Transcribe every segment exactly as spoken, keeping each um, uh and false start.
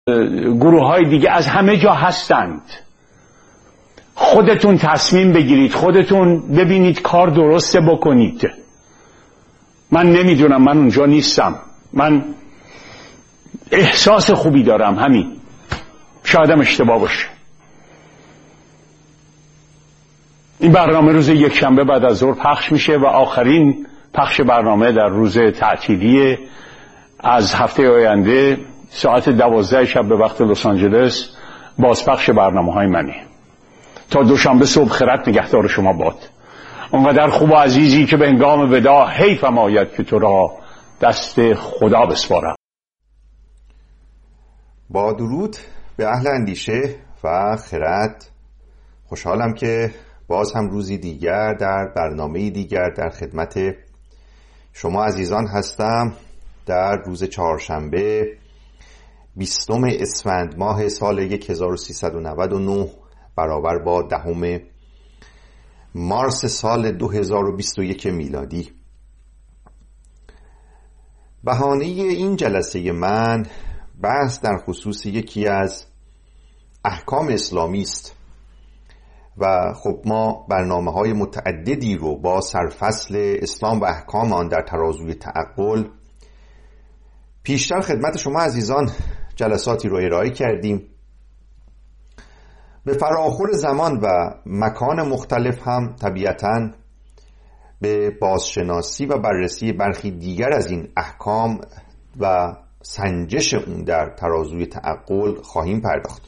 گروه های دیگه از همه جا هستند. خودتون تصمیم بگیرید، خودتون ببینید کار درسته بکنید. من نمیدونم، من اونجا نیستم، من احساس خوبی دارم، همین. شایدم اشتباه باشه. این برنامه روز یک شنبه بعد از ظهر پخش میشه و آخرین پخش برنامه در روز تعطیلی از هفته آینده ساعت دوازده شب به وقت لس آنجلس بازپخش برنامه های منه. تا دوشنبه صبح خیرت نگهدار شما باد. اونقدر خوب و عزیزی که به هنگام وداع حیفم آید که تو را دست خدا بسپارم. با درود به اهل اندیشه و خرد، خوشحالم که باز هم روزی دیگر در برنامه دیگر در خدمت شما عزیزان هستم. در روز چهارشنبه بیستم اسفند ماه سال هزار و سیصد و نود و نه برابر با دهم مارس سال دو هزار و بیست و یک میلادی. بهانه این جلسه من بحث در خصوص یکی از احکام اسلامی است و خب ما برنامه های متعددی رو با سرفصل اسلام و احکام آن در ترازوی تعقل پیشتر خدمت شما عزیزان جلساتی رو ارائه کردیم. به فراخور زمان و مکان مختلف هم طبیعتاً به بازشناسی و بررسی برخی دیگر از این احکام و سنجش اون در ترازوی تعقل خواهیم پرداخت.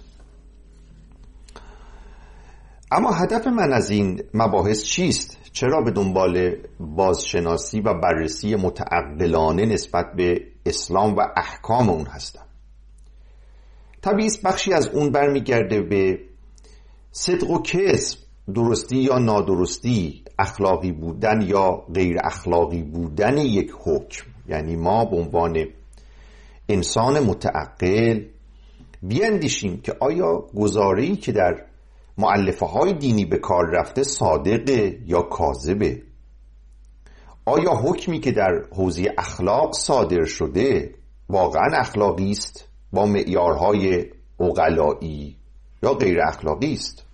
اما هدف من از این مباحث چیست؟ چرا به دنبال بازشناسی و بررسی متعقلانه نسبت به اسلام و احکام اون هستم؟ طبیعی است بخشی از اون برمیگرده به صدق و کذب، درستی یا نادرستی، اخلاقی بودن یا غیر اخلاقی بودن یک حکم. یعنی ما به عنوان انسان متعقل بیاندیشیم که آیا گزاره‌ای که در مؤلفه های دینی به کار رفته صادقه یا کاذبه؟ آیا حکمی که در حوزه اخلاق صادر شده واقعا اخلاقی است با معیارهای عقلایی یا غیر اخلاقی است؟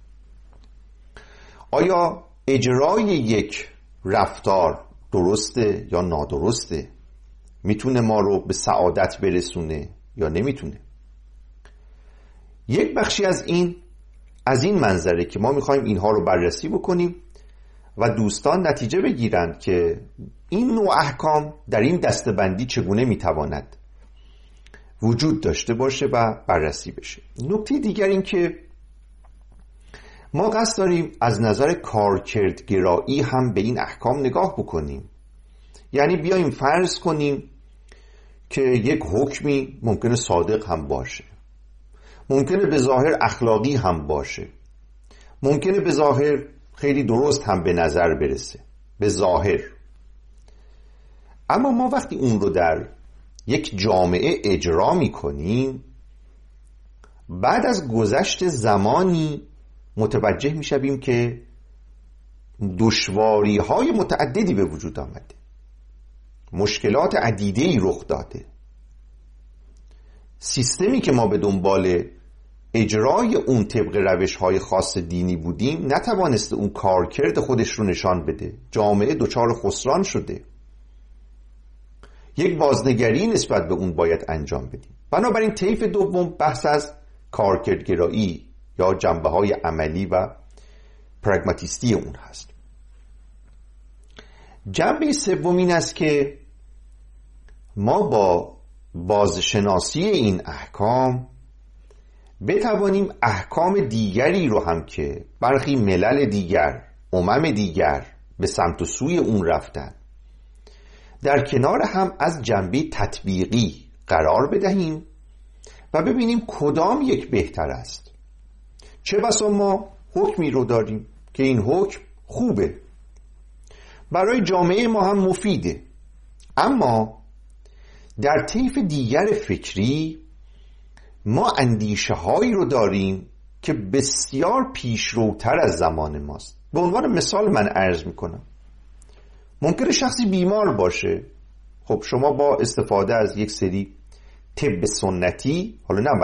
آیا اجرای یک رفتار درسته یا نادرسته؟ میتونه ما رو به سعادت برسونه یا نمیتونه؟ یک بخشی از این از این منظره که ما میخوایم اینها رو بررسی بکنیم و دوستان نتیجه بگیرند که این نوع احکام در این دسته‌بندی چگونه میتواند وجود داشته باشه و بررسی بشه. نکته دیگر این که ما قصد داریم از نظر کارکردگرایی هم به این احکام نگاه بکنیم. یعنی بیایم فرض کنیم که یک حکمی ممکنه صادق هم باشه، ممکنه به ظاهر اخلاقی هم باشه، ممکنه به ظاهر خیلی درست هم به نظر برسه به ظاهر، اما ما وقتی اون رو در یک جامعه اجرا میکنیم بعد از گذشت زمانی متوجه میشویم که دشواری های متعددی به وجود آمده، مشکلات عدیده‌ای رخ داده. سیستمی که ما به دنبال اجرای اون طبق روش های خاص دینی بودیم نتوانسته اون کارکرد خودش رو نشان بده. جامعه دچار خسران شده. یک بازنگری نسبت به اون باید انجام بدیم. بنابراین طیف دوم بحث از کارکردگرایی یا جنبه های عملی و پرگماتیستی اون هست. جنبه سوم این است که ما با بازشناسی این احکام بتوانیم احکام دیگری رو هم که برخی ملل دیگر، امم دیگر به سمت و سوی اون رفتن، در کنار هم از جنبه تطبیقی قرار بدهیم و ببینیم کدام یک بهتر است. چه بسا ما حکمی رو داریم که این حکم خوبه، برای جامعه ما هم مفیده، اما در طیف دیگر فکری ما اندیشه هایی رو داریم که بسیار پیشروتر از زمان ماست. به عنوان مثال من عرض میکنم، ممکنه شخصی بیمار باشه. خب شما با استفاده از یک سری طب سنتی، حالا نه